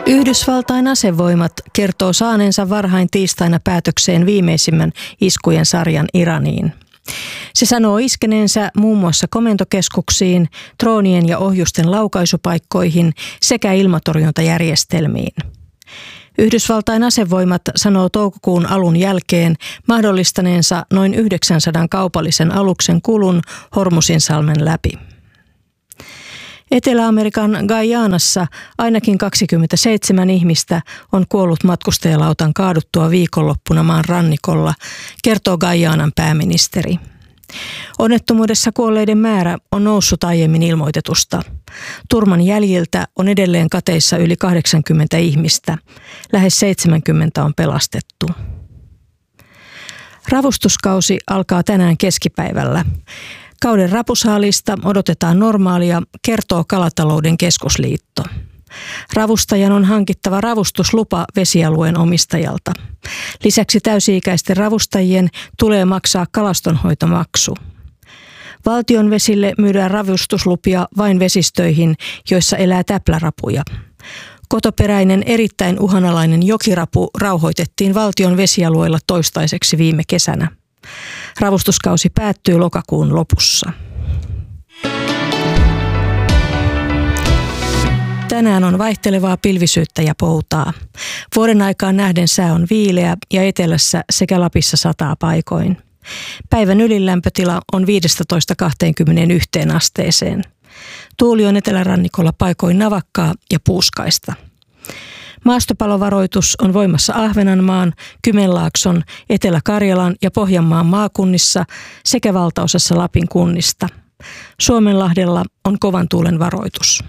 Yhdysvaltain asevoimat kertoo saaneensa varhain tiistaina päätökseen viimeisimmän iskujen sarjan Iraniin. Se sanoo iskeneensä muun muassa komentokeskuksiin, droonien ja ohjusten laukaisupaikkoihin sekä ilmatorjuntajärjestelmiin. Yhdysvaltain asevoimat sanoo toukokuun alun jälkeen mahdollistaneensa noin 900 kaupallisen aluksen kulun Hormuzinsalmen läpi. Etelä-Amerikan Guyanassa ainakin 27 ihmistä on kuollut matkustajalautan kaaduttua viikonloppuna maan rannikolla, kertoo Guyanan pääministeri. Onnettomuudessa kuolleiden määrä on noussut aiemmin ilmoitetusta. Turman jäljiltä on edelleen kateissa yli 80 ihmistä. Lähes 70 on pelastettu. Ravustuskausi alkaa tänään keskipäivällä. Kauden rapusaalista odotetaan normaalia, kertoo Kalatalouden keskusliitto. Ravustajan on hankittava ravustuslupa vesialueen omistajalta. Lisäksi täysi-ikäisten ravustajien tulee maksaa kalastonhoitomaksu. Valtion vesille myydään ravustuslupia vain vesistöihin, joissa elää täplärapuja. Kotoperäinen erittäin uhanalainen jokirapu rauhoitettiin valtion vesialueilla toistaiseksi viime kesänä. Ravustuskausi päättyy lokakuun lopussa. Tänään on vaihtelevaa pilvisyyttä ja poutaa. Vuoden aikaan nähden sää on viileä ja etelässä sekä Lapissa sataa paikoin. Päivän ylilämpötila on 15–21 asteeseen. Tuuli on etelärannikolla paikoin navakkaa ja puuskaista. Maastopalovaroitus on voimassa Ahvenanmaan, Kymenlaakson, Etelä-Karjalan ja Pohjanmaan maakunnissa sekä valtaosassa Lapin kunnista. Suomenlahdella on kovan tuulen varoitus.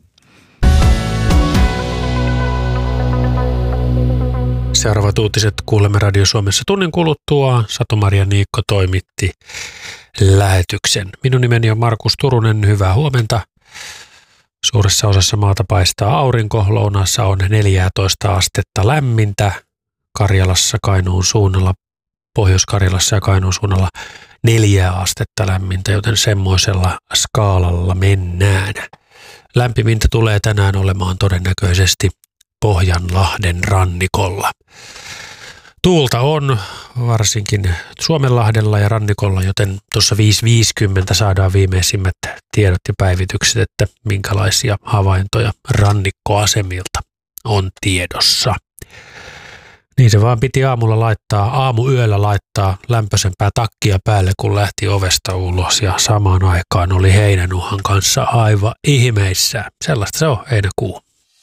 Seuraavat uutiset kuulemme Radio Suomessa tunnin kuluttua. Satu-Maria Niikko toimitti lähetyksen. Minun nimeni on Markus Turunen. Hyvää huomenta. Suuressa osassa maata paistaa aurinko. Lounaassa on 14 astetta lämmintä. Karjalassa, Kainuun suunnalla, Pohjois-Karjalassa ja Kainuun suunnalla 4 astetta lämmintä, joten semmoisella skaalalla mennään. Lämpimintä tulee tänään olemaan todennäköisesti Pohjanlahden rannikolla. Tuulta on varsinkin Suomenlahdella ja rannikolla, joten tuossa 5.50 saadaan viimeisimmät tiedot ja päivitykset, että minkälaisia havaintoja rannikkoasemilta on tiedossa. Niin se vaan piti aamuyöllä laittaa lämpöisempää takkia päälle, kun lähti ovesta ulos ja samaan aikaan oli heinänuhan kanssa aivan ihmeissä. Sellaista se on heinäkuu.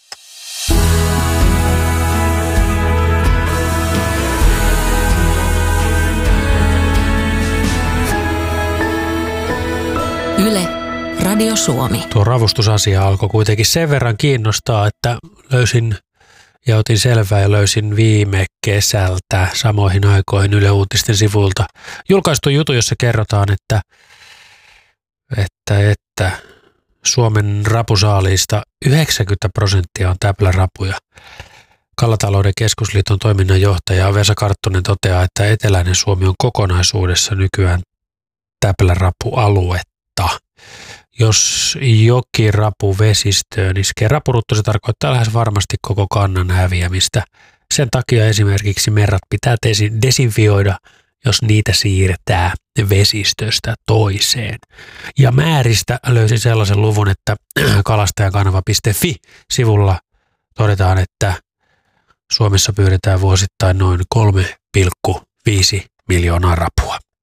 Yle, Radio Suomi. Tuo ravustusasia alkoi kuitenkin sen verran kiinnostaa, että otin selvää ja löysin viime kesältä samoihin aikoihin Yle Uutisten sivuilta julkaistu jutu, jossa kerrotaan, että Suomen rapusaaliista 90% on täplärapuja. Kalatalouden keskusliiton toiminnanjohtaja Vesa Karttunen toteaa, että eteläinen Suomi on kokonaisuudessa nykyään täplärapualuetta. Jos jokirapu vesistöön iskee rapurutto, se tarkoittaa lähes varmasti koko kannan häviämistä. Sen takia esimerkiksi merrat pitää desinfioida, jos niitä siirtää vesistöstä toiseen. Ja määristä löysin sellaisen luvun, että kalastajakanava.fi-sivulla todetaan, että Suomessa pyydetään vuosittain noin 3,5 miljoonaa rapua.